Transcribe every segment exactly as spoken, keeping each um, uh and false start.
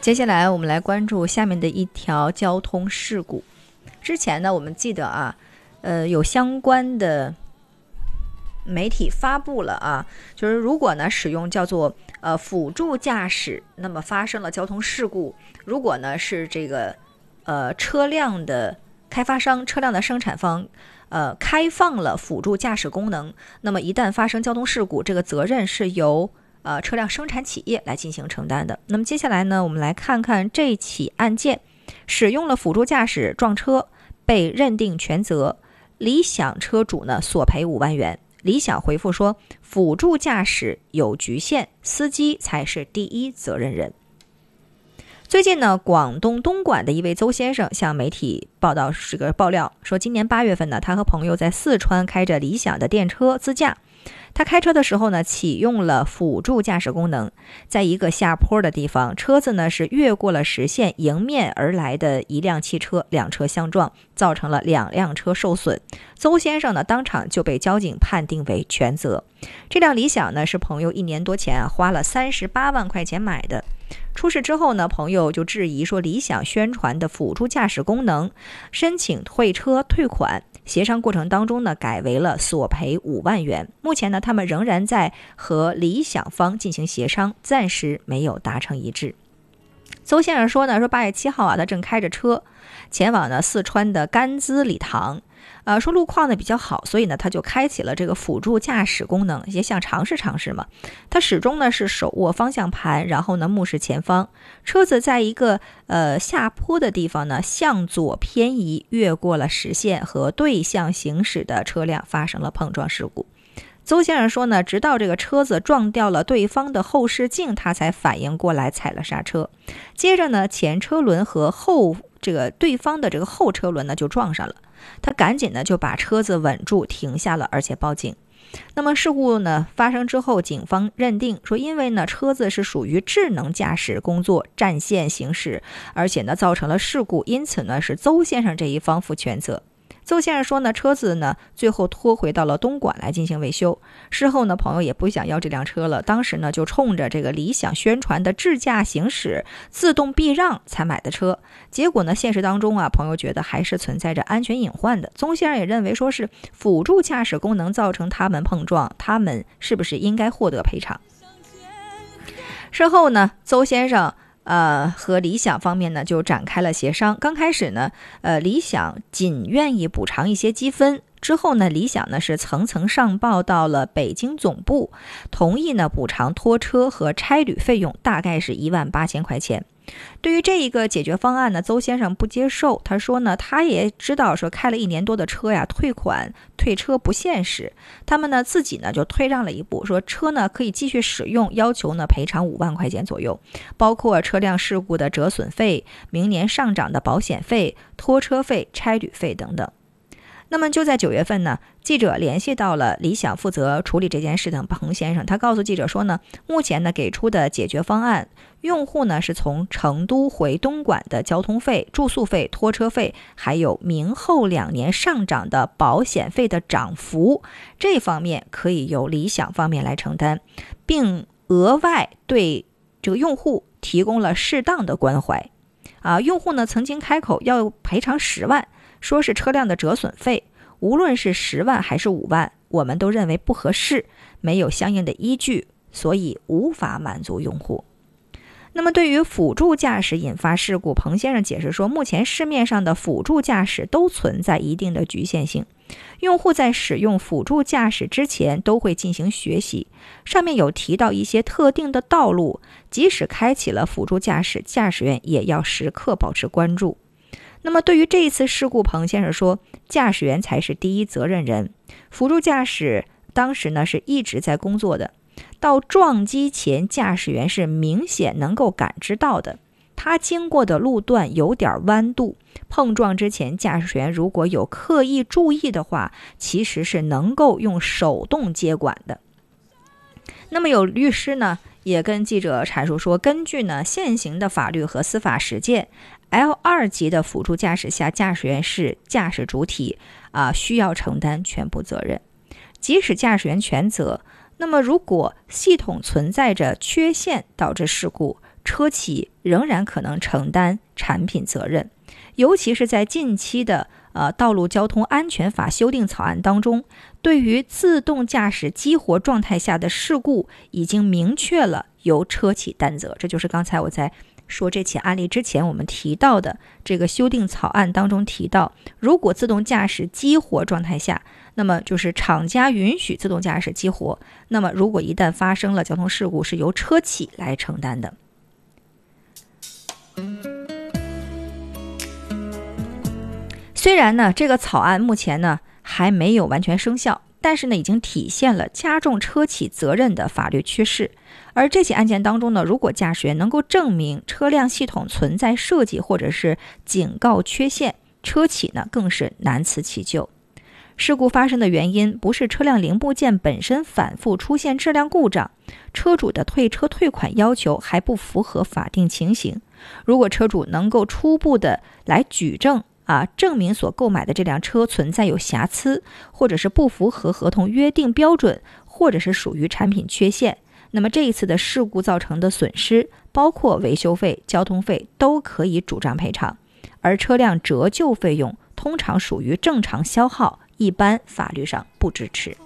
接下来我们来关注下面的一条交通事故。之前呢，我们记得啊，呃，有相关的媒体发布了啊，就是如果呢使用叫做呃辅助驾驶，那么发生了交通事故，如果呢是这个呃车辆的开发商、车辆的生产方呃开放了辅助驾驶功能，那么一旦发生交通事故，这个责任是由呃车辆生产企业来进行承担的。那么接下来呢，我们来看看这起案件，使用了辅助驾驶撞车，被认定全责，理想车主呢索赔五万元。理想回复说，辅助驾驶有局限，司机才是第一责任人。最近呢，广东东莞的一位邹先生向媒体报道这个爆料说，今年八月份呢，他和朋友在四川开着理想的电车自驾。他开车的时候呢，启用了辅助驾驶功能，在一个下坡的地方，车子呢是越过了实线，迎面而来的一辆汽车，两车相撞，造成了两辆车受损。邹先生呢当场就被交警判定为全责。这辆理想呢是朋友一年多前啊花了三十八万块钱买的。出事之后呢，朋友就质疑说，理想宣传的辅助驾驶功能，申请退车退款。协商过程当中呢，改为了索赔五万元。目前呢，他们仍然在和理想方进行协商，暂时没有达成一致。邹先生说呢，说八月七号啊，他正开着车前往呢四川的甘孜理塘，呃，说路况呢比较好，所以呢他就开启了这个辅助驾驶功能，也想尝试尝试嘛。他始终呢是手握方向盘，然后呢目视前方，车子在一个呃下坡的地方呢向左偏移，越过了实线，和对向行驶的车辆发生了碰撞事故。邹先生说呢，直到这个车子撞掉了对方的后视镜，他才反应过来踩了刹车。接着呢，前车轮和后这个对方的这个后车轮呢就撞上了，他赶紧呢就把车子稳住停下了，而且报警。那么事故呢发生之后，警方认定说，因为呢车子是属于智能驾驶工作占线行驶，而且呢造成了事故，因此呢是邹先生这一方负全责。邹先生说呢，车子呢最后拖回到了东莞来进行维修。事后呢，朋友也不想要这辆车了，当时呢就冲着这个理想宣传的智驾行驶、自动避让才买的车。结果呢，现实当中啊，朋友觉得还是存在着安全隐患的。邹先生也认为说是辅助驾驶功能造成他们碰撞，他们是不是应该获得赔偿？事后呢，邹先生呃，和理想方面呢就展开了协商。刚开始呢，呃，理想仅愿意补偿一些积分，之后呢，理想呢是层层上报到了北京总部，同意呢补偿拖车和差旅费用，大概是一万八千块钱。对于这一个解决方案呢，邹先生不接受。他说呢，他也知道说开了一年多的车呀，退款退车不现实。他们呢自己呢就退让了一步，说车呢可以继续使用，要求呢赔偿五万块钱左右，包括车辆事故的折损费、明年上涨的保险费、拖车费、差旅费等等。那么就在九月份呢，记者联系到了理想负责处理这件事的彭先生，他告诉记者说呢，目前呢给出的解决方案，用户呢是从成都回东莞的交通费、住宿费、拖车费，还有明后两年上涨的保险费的涨幅，这方面可以由理想方面来承担，并额外对这个用户提供了适当的关怀。啊，用户呢曾经开口要赔偿十万，说是车辆的折损费，无论是十万还是五万，我们都认为不合适，没有相应的依据，所以无法满足用户。那么对于辅助驾驶引发事故，彭先生解释说，目前市面上的辅助驾驶都存在一定的局限性，用户在使用辅助驾驶之前都会进行学习，上面有提到一些特定的道路，即使开启了辅助驾驶，驾驶员也要时刻保持关注。那么对于这一次事故，彭先生说，驾驶员才是第一责任人，辅助驾驶当时呢是一直在工作的，到撞击前驾驶员是明显能够感知到的，他经过的路段有点弯度，碰撞之前驾驶员如果有刻意注意的话，其实是能够用手动接管的。那么有律师呢也跟记者阐述说，根据呢现行的法律和司法实践， L 二 级的辅助驾驶下，驾驶员是驾驶主体啊、呃，需要承担全部责任。即使驾驶员全责， 那么如果系统存在着缺陷导致事故，车企仍然可能承担产品责任。尤其是在近期的呃道路交通安全法修订草案当中，对于自动驾驶激活状态下的事故已经明确了由车企担责。这就是刚才我在说这起案例之前我们提到的这个修订草案当中提到，如果自动驾驶激活状态下，那么就是厂家允许自动驾驶激活，那么如果一旦发生了交通事故，是由车企来承担的。虽然呢，这个草案目前呢还没有完全生效，但是呢，已经体现了加重车企责任的法律趋势。而这起案件当中呢，如果驾驶员能够证明车辆系统存在设计或者是警告缺陷，车企呢更是难辞其咎。事故发生的原因不是车辆零部件本身反复出现质量故障，车主的退车退款要求还不符合法定情形。如果车主能够初步的来举证啊，证明所购买的这辆车存在有瑕疵，或者是不符合合同约定标准，或者是属于产品缺陷，那么这一次的事故造成的损失，包括维修费、交通费，都可以主张赔偿。而车辆折旧费用通常属于正常消耗，一般法律上不支持。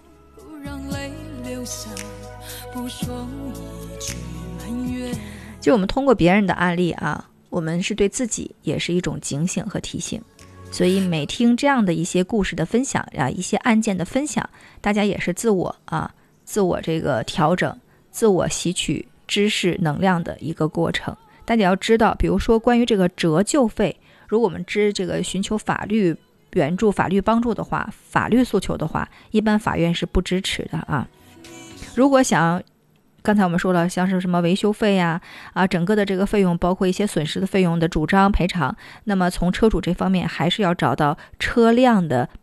就我们通过别人的案例啊，我们是对自己也是一种警醒和提醒。所以每听这样的一些故事的分享啊，一些案件的分享，大家也是自我啊，自我这个调整，自我吸取知识能量的一个过程。大家要知道，比如说关于这个折旧费，如果我们知这个寻求法律援助、法律帮助的话，法律诉求的话，一般法院是不支持的啊。如果想刚才我们说了，像是什么维修费呀、啊，整个的这个费用，包括一些损失的费用的主张赔偿，那么从车主这方面还是要找到车辆的